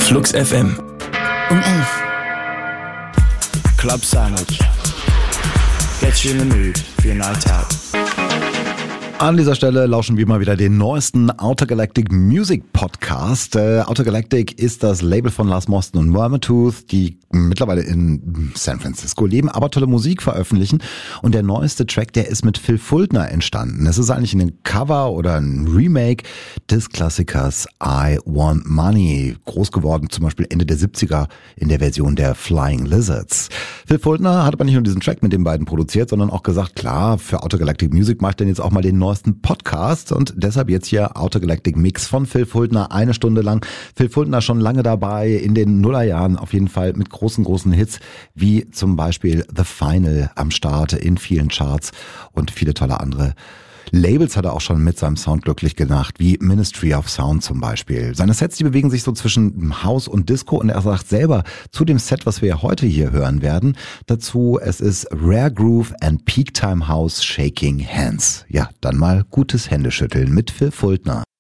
Flux FM. Um 11. Club Sandwich. Get you in the mood for your night out. An dieser Stelle lauschen wir mal wieder den neuesten Outer Galactic Music Podcast. Outer Galactic ist das Label von Lars Mosten und Mermatooth, die mittlerweile in San Francisco leben, aber tolle Musik veröffentlichen. Und der neueste Track, der ist mit Phil Fuldner entstanden. Es ist eigentlich ein Cover oder ein Remake des Klassikers I Want Money. Groß geworden zum Beispiel Ende der 70er in der Version der Flying Lizards. Phil Fuldner hat aber nicht nur diesen Track mit den beiden produziert, sondern auch gesagt, klar, für Outer Galactic Music mache ich denn jetzt auch mal den neuesten Podcast und deshalb jetzt hier Outer Galactic Mix von Phil Fuldner, 1 Stunde lang. Phil Fuldner schon lange dabei, in den Nullerjahren auf jeden Fall mit großen Hits, wie zum Beispiel The Final am Start in vielen Charts und viele tolle andere Labels hat er auch schon mit seinem Sound glücklich gemacht, wie Ministry of Sound zum Beispiel. Seine Sets, die bewegen sich so zwischen House und Disco und er sagt selber zu dem Set, was wir heute hier hören werden, dazu, es ist Rare Groove and Peak Time House Shaking Hands. Ja, dann mal gutes Händeschütteln mit Phil Fuldner.